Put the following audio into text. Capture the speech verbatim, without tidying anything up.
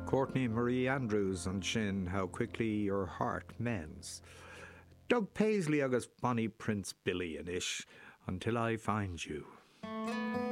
Courtney Marie Andrews an sin How Quickly Your Heart Mends. Doug Paisley agus Bonnie Prince Billy an ish Until I Find You.